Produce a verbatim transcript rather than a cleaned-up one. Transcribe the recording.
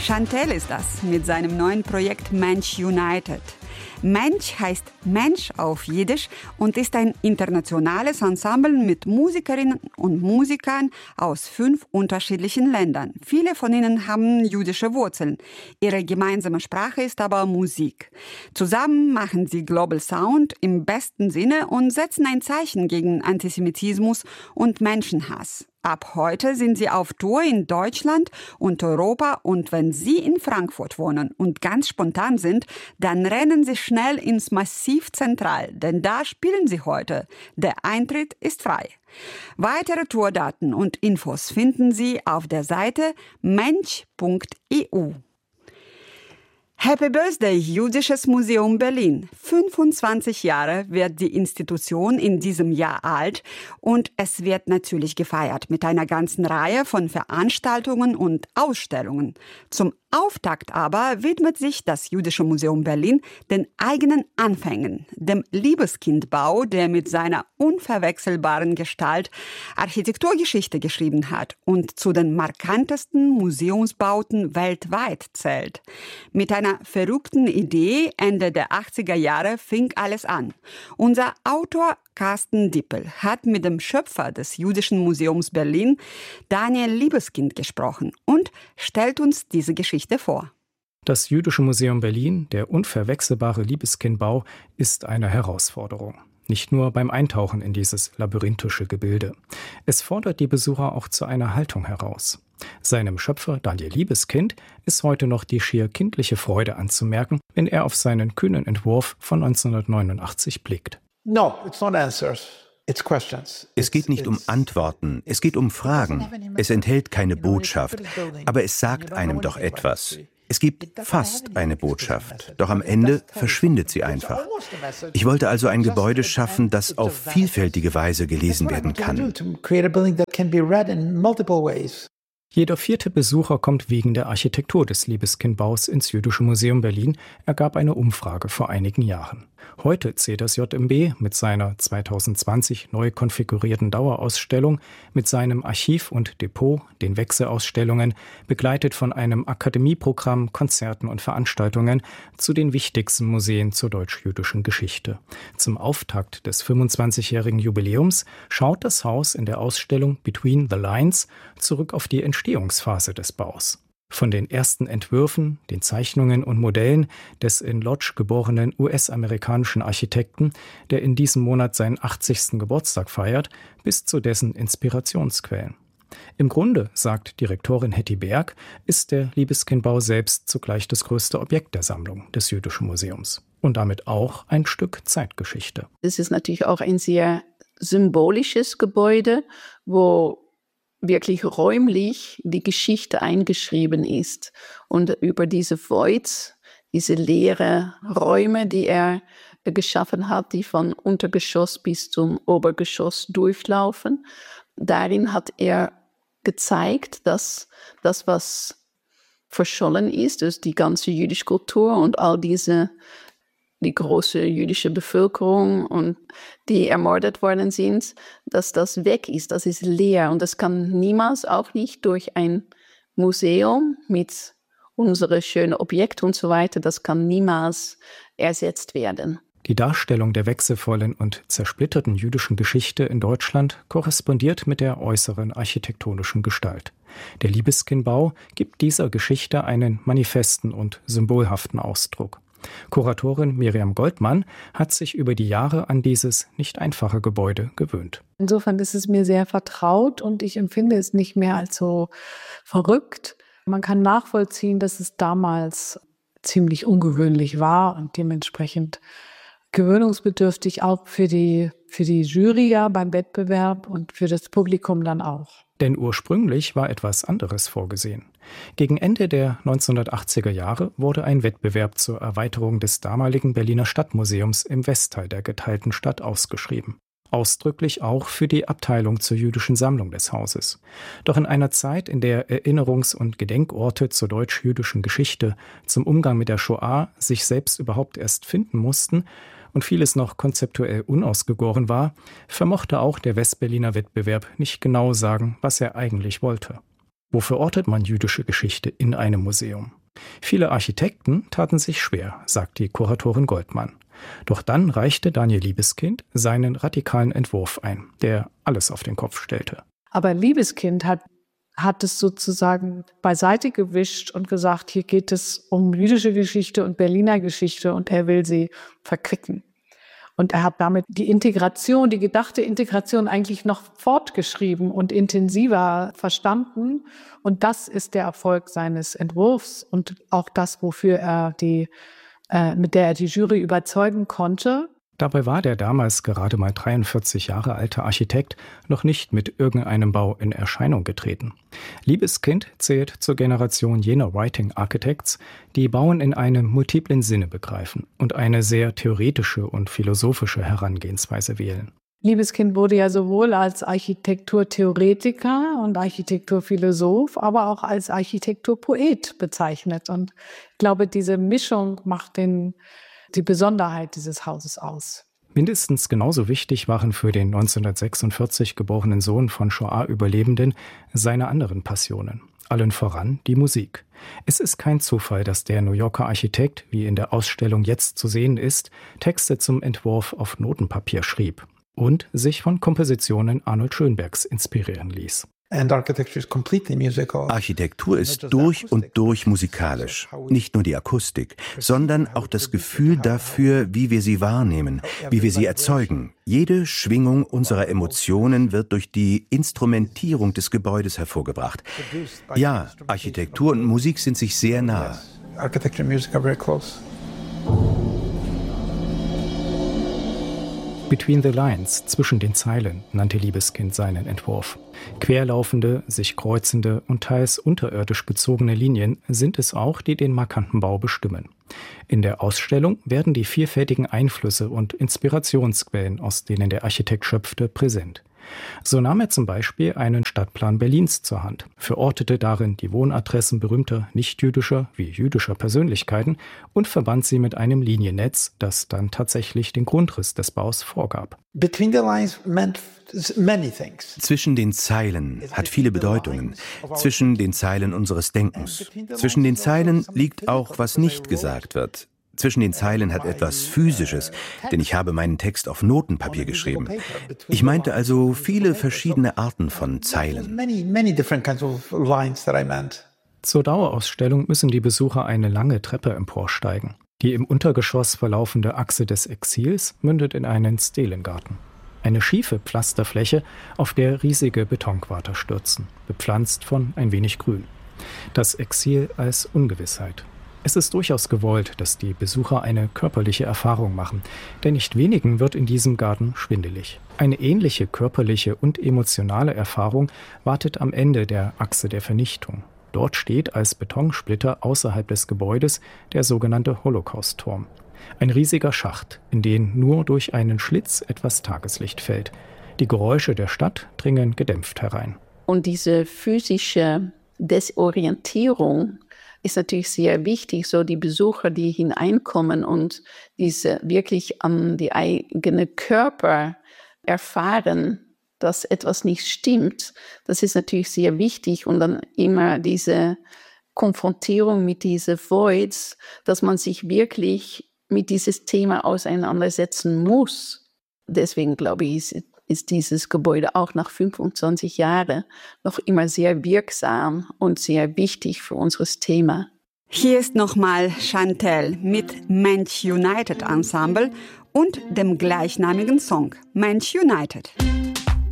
Chantel ist das mit seinem neuen Projekt Mensch United. Mensch heißt Mensch auf Jiddisch und ist ein internationales Ensemble mit Musikerinnen und Musikern aus fünf unterschiedlichen Ländern. Viele von ihnen haben jüdische Wurzeln. Ihre gemeinsame Sprache ist aber Musik. Zusammen machen sie Global Sound im besten Sinne und setzen ein Zeichen gegen Antisemitismus und Menschenhass. Ab heute sind sie auf Tour in Deutschland und Europa und wenn Sie in Frankfurt wohnen und ganz spontan sind, dann rennen Sie schnell ins Massiv Zentral, denn da spielen sie heute. Der Eintritt ist frei. Weitere Tourdaten und Infos finden Sie auf der Seite mensch punkt e u. Happy Birthday, Jüdisches Museum Berlin. fünfundzwanzig Jahre wird die Institution in diesem Jahr alt und es wird natürlich gefeiert mit einer ganzen Reihe von Veranstaltungen und Ausstellungen. Zum Auftakt aber widmet sich das Jüdische Museum Berlin den eigenen Anfängen, dem Liebeskindbau, der mit seiner unverwechselbaren Gestalt Architekturgeschichte geschrieben hat und zu den markantesten Museumsbauten weltweit zählt. Mit einer verrückten Idee Ende der achtziger Jahre fing alles an. Unser Autor Carsten Dippel hat mit dem Schöpfer des Jüdischen Museums Berlin, Daniel Liebeskind, gesprochen und stellt uns diese Geschichte vor. Das Jüdische Museum Berlin, der unverwechselbare Liebeskindbau, ist eine Herausforderung. Nicht nur beim Eintauchen in dieses labyrinthische Gebilde. Es fordert die Besucher auch zu einer Haltung heraus. Seinem Schöpfer Daniel Liebeskind ist heute noch die schier kindliche Freude anzumerken, wenn er auf seinen kühnen Entwurf von neunzehnhundertneunundachtzig blickt. No, it's not answers. It's questions. Es geht nicht um Antworten, es geht um Fragen. Es enthält keine Botschaft, aber es sagt einem doch etwas. Es gibt fast eine Botschaft, doch am Ende verschwindet sie einfach. Ich wollte also ein Gebäude schaffen, das auf vielfältige Weise gelesen werden kann. Jeder vierte Besucher kommt wegen der Architektur des Liebeskindbaus ins Jüdische Museum Berlin, ergab eine Umfrage vor einigen Jahren. Heute zählt das J M B mit seiner zweitausendzwanzig neu konfigurierten Dauerausstellung, mit seinem Archiv und Depot, den Wechselausstellungen, begleitet von einem Akademieprogramm, Konzerten und Veranstaltungen, zu den wichtigsten Museen zur deutsch-jüdischen Geschichte. Zum Auftakt des fünfundzwanzigjährigen Jubiläums schaut das Haus in der Ausstellung Between the Lines zurück auf die Entstehungsphase des Baus. Von den ersten Entwürfen, den Zeichnungen und Modellen des in Lodz geborenen U S-amerikanischen Architekten, der in diesem Monat seinen achtzigsten Geburtstag feiert, bis zu dessen Inspirationsquellen. Im Grunde, sagt Direktorin Hetty Berg, ist der Liebeskindbau selbst zugleich das größte Objekt der Sammlung des Jüdischen Museums und damit auch ein Stück Zeitgeschichte. Es ist natürlich auch ein sehr symbolisches Gebäude, wo wirklich räumlich die Geschichte eingeschrieben ist. Und über diese Voids, diese leeren Räume, die er geschaffen hat, die von Untergeschoss bis zum Obergeschoss durchlaufen, darin hat er gezeigt, dass das, was verschollen ist, ist die ganze jüdische Kultur und all diese die große jüdische Bevölkerung und die ermordet worden sind, dass das weg ist, das ist leer und das kann niemals, auch nicht durch ein Museum mit unseren schönen Objekten und so weiter, das kann niemals ersetzt werden. Die Darstellung der wechselvollen und zersplitterten jüdischen Geschichte in Deutschland korrespondiert mit der äußeren architektonischen Gestalt. Der Liebeskindbau gibt dieser Geschichte einen manifesten und symbolhaften Ausdruck. Kuratorin Miriam Goldmann hat sich über die Jahre an dieses nicht einfache Gebäude gewöhnt. Insofern ist es mir sehr vertraut und ich empfinde es nicht mehr als so verrückt. Man kann nachvollziehen, dass es damals ziemlich ungewöhnlich war und dementsprechend gewöhnungsbedürftig auch für die, für die Jury ja beim Wettbewerb und für das Publikum dann auch. Denn ursprünglich war etwas anderes vorgesehen. Gegen Ende der neunzehnhundertachtziger Jahre wurde ein Wettbewerb zur Erweiterung des damaligen Berliner Stadtmuseums im Westteil der geteilten Stadt ausgeschrieben. Ausdrücklich auch für die Abteilung zur jüdischen Sammlung des Hauses. Doch in einer Zeit, in der Erinnerungs- und Gedenkorte zur deutsch-jüdischen Geschichte, zum Umgang mit der Shoah sich selbst überhaupt erst finden mussten und vieles noch konzeptuell unausgegoren war, vermochte auch der Westberliner Wettbewerb nicht genau sagen, was er eigentlich wollte. Wo verortet man jüdische Geschichte in einem Museum? Viele Architekten taten sich schwer, sagt die Kuratorin Goldmann. Doch dann reichte Daniel Liebeskind seinen radikalen Entwurf ein, der alles auf den Kopf stellte. Aber Liebeskind hat, hat es sozusagen beiseite gewischt und gesagt, hier geht es um jüdische Geschichte und Berliner Geschichte und er will sie verquicken. Und er hat damit die Integration, die gedachte Integration eigentlich noch fortgeschrieben und intensiver verstanden. Und das ist der Erfolg seines Entwurfs und auch das, wofür er die, äh, mit der er die Jury überzeugen konnte. Dabei war der damals gerade mal dreiundvierzig Jahre alte Architekt noch nicht mit irgendeinem Bau in Erscheinung getreten. Liebeskind zählt zur Generation jener Writing Architects, die Bauen in einem multiplen Sinne begreifen und eine sehr theoretische und philosophische Herangehensweise wählen. Liebeskind wurde ja sowohl als Architekturtheoretiker und Architekturphilosoph, aber auch als Architekturpoet bezeichnet. Und ich glaube, diese Mischung macht den die Besonderheit dieses Hauses aus. Mindestens genauso wichtig waren für den neunzehnhundertsechsundvierzig geborenen Sohn von Shoah-Überlebenden seine anderen Passionen. Allen voran die Musik. Es ist kein Zufall, dass der New Yorker Architekt, wie in der Ausstellung jetzt zu sehen ist, Texte zum Entwurf auf Notenpapier schrieb und sich von Kompositionen Arnold Schönbergs inspirieren ließ. Architektur ist durch und durch musikalisch. Nicht nur die Akustik, sondern auch das Gefühl dafür, wie wir sie wahrnehmen, wie wir sie erzeugen. Jede Schwingung unserer Emotionen wird durch die Instrumentierung des Gebäudes hervorgebracht. Ja, Architektur und Musik sind sich sehr nahe. Between the Lines, zwischen den Zeilen, nannte Liebeskind seinen Entwurf. Querlaufende, sich kreuzende und teils unterirdisch gezogene Linien sind es auch, die den markanten Bau bestimmen. In der Ausstellung werden die vielfältigen Einflüsse und Inspirationsquellen, aus denen der Architekt schöpfte, präsent. So nahm er zum Beispiel einen Stadtplan Berlins zur Hand, verortete darin die Wohnadressen berühmter nichtjüdischer wie jüdischer Persönlichkeiten und verband sie mit einem Liniennetz, das dann tatsächlich den Grundriss des Baus vorgab. Between the lines meant many things. Zwischen den Zeilen hat viele Bedeutungen. Zwischen den Zeilen unseres Denkens. Zwischen den Zeilen liegt auch, was nicht gesagt wird. Zwischen den Zeilen hat etwas Physisches, denn ich habe meinen Text auf Notenpapier geschrieben. Ich meinte also viele verschiedene Arten von Zeilen. Zur Dauerausstellung müssen die Besucher eine lange Treppe emporsteigen. Die im Untergeschoss verlaufende Achse des Exils mündet in einen Stelengarten. Eine schiefe Pflasterfläche, auf der riesige Betonquader stürzen, bepflanzt von ein wenig Grün. Das Exil als Ungewissheit. Es ist durchaus gewollt, dass die Besucher eine körperliche Erfahrung machen, denn nicht wenigen wird in diesem Garten schwindelig. Eine ähnliche körperliche und emotionale Erfahrung wartet am Ende der Achse der Vernichtung. Dort steht als Betonsplitter außerhalb des Gebäudes der sogenannte Holocaust-Turm. Ein riesiger Schacht, in den nur durch einen Schlitz etwas Tageslicht fällt. Die Geräusche der Stadt dringen gedämpft herein. Und diese physische Desorientierung ist natürlich sehr wichtig, so die Besucher, die hineinkommen und diese wirklich an die eigene Körper erfahren, dass etwas nicht stimmt. Das ist natürlich sehr wichtig und dann immer diese Konfrontierung mit diesen Voids, dass man sich wirklich mit dieses Thema auseinandersetzen muss. Deswegen glaube ich, ist, ist dieses Gebäude auch nach fünfundzwanzig Jahren noch immer sehr wirksam und sehr wichtig für unser Thema. Hier ist nochmal Chantel mit Mensch United Ensemble und dem gleichnamigen Song Mensch United.